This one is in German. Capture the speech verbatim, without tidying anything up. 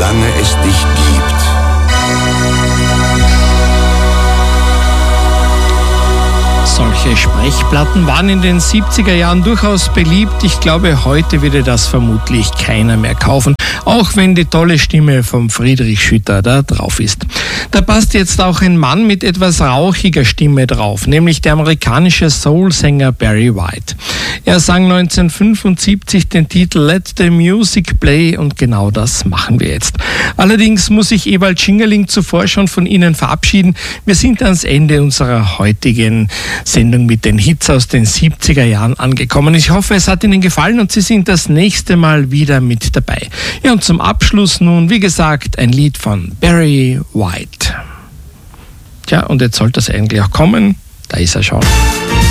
solange es dich gibt. Solche Sprechplatten waren in den siebziger Jahren durchaus beliebt. Ich glaube, heute würde das vermutlich keiner mehr kaufen, auch wenn die tolle Stimme von Friedrich Schütter da drauf ist. Da passt jetzt auch ein Mann mit etwas rauchiger Stimme drauf, nämlich der amerikanische Soul-Sänger Barry White. Er sang neunzehnhundertfünfundsiebzig den Titel Let the Music Play und genau das machen wir jetzt. Allerdings muss ich Ewald Schingerling zuvor schon von Ihnen verabschieden. Wir sind ans Ende unserer heutigen Sendung mit den Hits aus den siebziger Jahren angekommen. Ich hoffe, es hat Ihnen gefallen und Sie sind das nächste Mal wieder mit dabei. Ja, und zum Abschluss nun, wie gesagt, ein Lied von Barry White. Tja, und jetzt sollte es eigentlich auch kommen. Da ist er schon.